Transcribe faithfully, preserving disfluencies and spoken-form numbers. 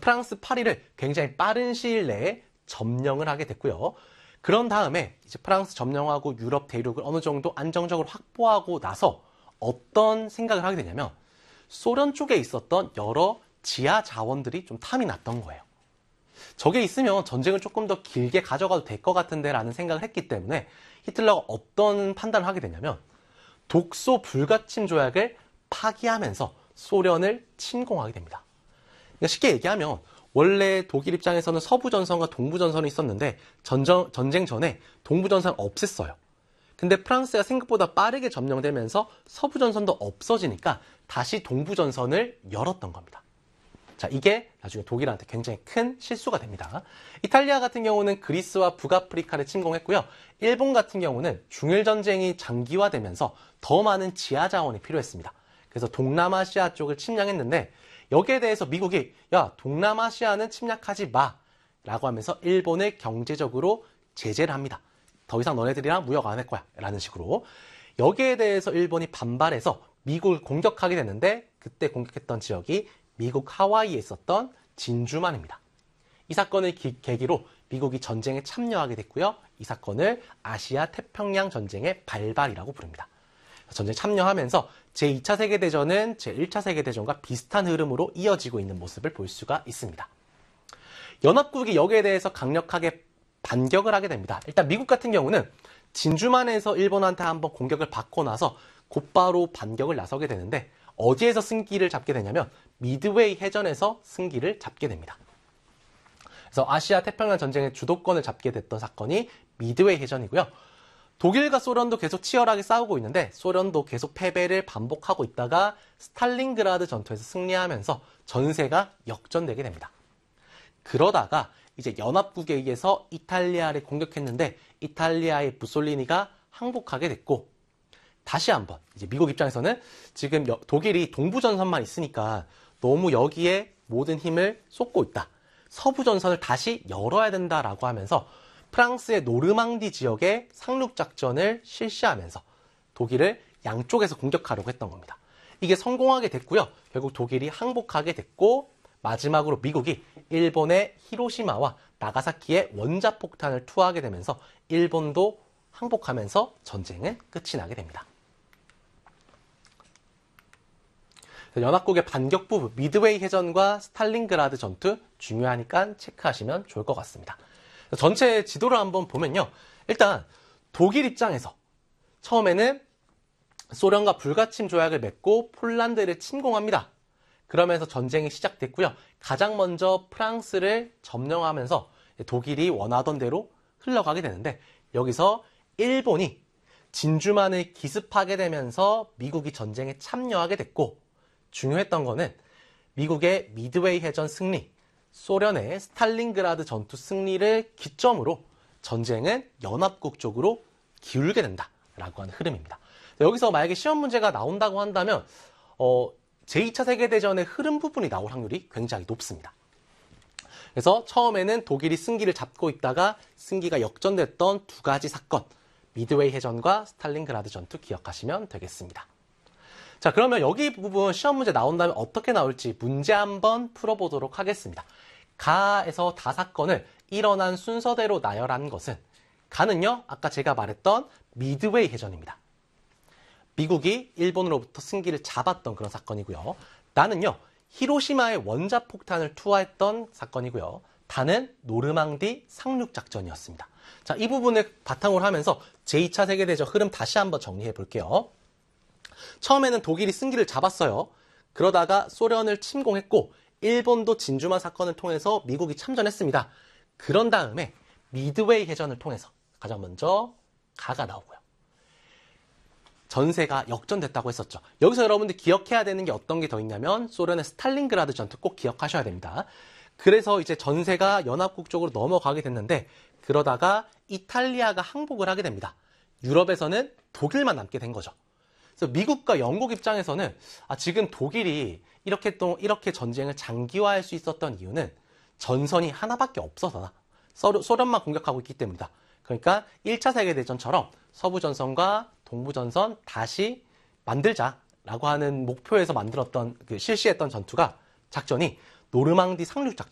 프랑스 파리를 굉장히 빠른 시일 내에 점령을 하게 됐고요. 그런 다음에 이제 프랑스 점령하고 유럽 대륙을 어느 정도 안정적으로 확보하고 나서 어떤 생각을 하게 되냐면 소련 쪽에 있었던 여러 지하 자원들이 좀 탐이 났던 거예요. 저게 있으면 전쟁을 조금 더 길게 가져가도 될 것 같은데 라는 생각을 했기 때문에 히틀러가 어떤 판단을 하게 되냐면 독소 불가침 조약을 파기하면서 소련을 침공하게 됩니다. 그러니까 쉽게 얘기하면 원래 독일 입장에서는 서부전선과 동부전선이 있었는데 전정, 전쟁 전에 동부전선을 없앴어요. 근데 프랑스가 생각보다 빠르게 점령되면서 서부전선도 없어지니까 다시 동부전선을 열었던 겁니다. 자, 이게 나중에 독일한테 굉장히 큰 실수가 됩니다. 이탈리아 같은 경우는 그리스와 북아프리카를 침공했고요. 일본 같은 경우는 중일전쟁이 장기화되면서 더 많은 지하 자원이 필요했습니다. 그래서 동남아시아 쪽을 침략했는데 여기에 대해서 미국이 야, 동남아시아는 침략하지 마 라고 하면서 일본을 경제적으로 제재를 합니다. 더 이상 너네들이랑 무역 안 할 거야 라는 식으로. 여기에 대해서 일본이 반발해서 미국을 공격하게 되는데 그때 공격했던 지역이 미국 하와이에 있었던 진주만입니다. 이 사건을 기, 계기로 미국이 전쟁에 참여하게 됐고요. 이 사건을 아시아 태평양 전쟁의 발발이라고 부릅니다. 전쟁에 참여하면서 제이 차 세계대전은 제일 차 세계대전과 비슷한 흐름으로 이어지고 있는 모습을 볼 수가 있습니다. 연합국이 여기에 대해서 강력하게 반격을 하게 됩니다. 일단 미국 같은 경우는 진주만에서 일본한테 한번 공격을 받고 나서 곧바로 반격을 나서게 되는데 어디에서 승기를 잡게 되냐면 미드웨이 해전에서 승기를 잡게 됩니다. 그래서 아시아 태평양 전쟁의 주도권을 잡게 됐던 사건이 미드웨이 해전이고요. 독일과 소련도 계속 치열하게 싸우고 있는데 소련도 계속 패배를 반복하고 있다가 스탈린그라드 전투에서 승리하면서 전세가 역전되게 됩니다. 그러다가 이제 연합국에 의해서 이탈리아를 공격했는데 이탈리아의 무솔리니가 항복하게 됐고 다시 한번 이제 미국 입장에서는 지금 독일이 동부전선만 있으니까 너무 여기에 모든 힘을 쏟고 있다. 서부전선을 다시 열어야 된다라고 하면서 프랑스의 노르망디 지역에 상륙작전을 실시하면서 독일을 양쪽에서 공격하려고 했던 겁니다. 이게 성공하게 됐고요. 결국 독일이 항복하게 됐고 마지막으로 미국이 일본의 히로시마와 나가사키에 원자폭탄을 투하하게 되면서 일본도 항복하면서 전쟁은 끝이 나게 됩니다. 연합국의 반격 부분, 미드웨이 해전과 스탈린그라드 전투 중요하니까 체크하시면 좋을 것 같습니다. 전체 지도를 한번 보면요. 일단 독일 입장에서 처음에는 소련과 불가침 조약을 맺고 폴란드를 침공합니다. 그러면서 전쟁이 시작됐고요. 가장 먼저 프랑스를 점령하면서 독일이 원하던 대로 흘러가게 되는데 여기서 일본이 진주만을 기습하게 되면서 미국이 전쟁에 참여하게 됐고 중요했던 거는 미국의 미드웨이 해전 승리, 소련의 스탈린그라드 전투 승리를 기점으로 전쟁은 연합국 쪽으로 기울게 된다라고 하는 흐름입니다. 여기서 만약에 시험 문제가 나온다고 한다면 어, 제이 차 세계대전의 흐름 부분이 나올 확률이 굉장히 높습니다. 그래서 처음에는 독일이 승기를 잡고 있다가 승기가 역전됐던 두 가지 사건, 미드웨이 해전과 스탈린그라드 전투 기억하시면 되겠습니다. 자, 그러면 여기 부분 시험 문제 나온다면 어떻게 나올지 문제 한번 풀어보도록 하겠습니다. 가에서 다 사건을 일어난 순서대로 나열한 것은 가는요, 아까 제가 말했던 미드웨이 해전입니다. 미국이 일본으로부터 승기를 잡았던 그런 사건이고요. 나는요, 히로시마에 원자폭탄을 투하했던 사건이고요. 다는 노르망디 상륙작전이었습니다. 자, 이 부분을 바탕으로 하면서 제이 차 세계대전 흐름 다시 한번 정리해 볼게요. 처음에는 독일이 승기를 잡았어요. 그러다가 소련을 침공했고 일본도 진주만 사건을 통해서 미국이 참전했습니다. 그런 다음에 미드웨이 해전을 통해서 가장 먼저 가가 나오고요. 전세가 역전됐다고 했었죠. 여기서 여러분들 기억해야 되는 게 어떤 게 더 있냐면 소련의 스탈린그라드 전투 꼭 기억하셔야 됩니다. 그래서 이제 전세가 연합국 쪽으로 넘어가게 됐는데 그러다가 이탈리아가 항복을 하게 됩니다. 유럽에서는 독일만 남게 된 거죠. 그래서 미국과 영국 입장에서는 아, 지금 독일이 이렇게 또 이렇게 전쟁을 장기화할 수 있었던 이유는 전선이 하나밖에 없어서다. 소련만 공격하고 있기 때문이다. 그러니까 일 차 세계대전처럼 서부전선과 동부전선 다시 만들자라고 하는 목표에서 만들었던 그 실시했던 전투가 작전이 노르망디 상륙작전